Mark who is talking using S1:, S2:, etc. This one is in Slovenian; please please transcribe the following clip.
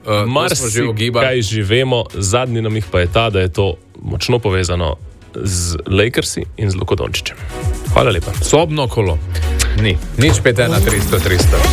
S1: Kaj že vemo, zadnji namig pa je ta, da je to močno povezano z Lakersi in z Luko Dončićem. Hvala lepa.
S2: Sobno kolo. Nič 5-1, 300.